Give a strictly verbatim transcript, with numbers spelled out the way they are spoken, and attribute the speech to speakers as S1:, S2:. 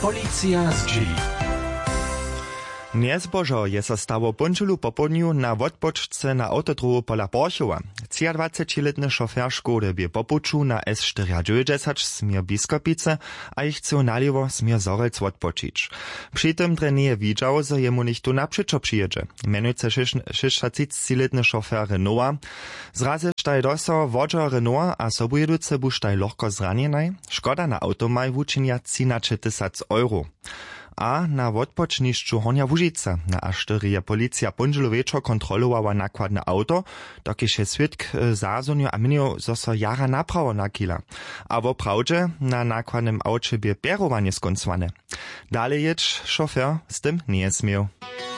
S1: Policja z dzieli.
S2: Niezbožo je so stało pončelu popodniu na odpočce na autodromu pola Porchowa. dwudziestletni šofér Škody bie popuču na S czterdzieści smier Biskopice a ich chce naliwo smier Zorec odpočić. Przy tym dre nie widział, że jemu nichtu naprzyczo przyjedzie. Mianujce šeśćdziesięcioletni šofér Renaulta. Zrazy štaj doso wodża Renault a sobujeduce bu štaj lohko zranjenaj. Škoda na automaj wučinja trzynaście tysięcy euro. A na odpočnišću Hornja Łužica na A cztery je policja ponželu večer kontrolowała nakładne auto, dokiż je switk zazonio a minio, zo so jara naprawo nakila. A wo prawdzie na nakładnym aucie bie perowanie skoncwane. Dalej jedź šofér z tym nie smiał.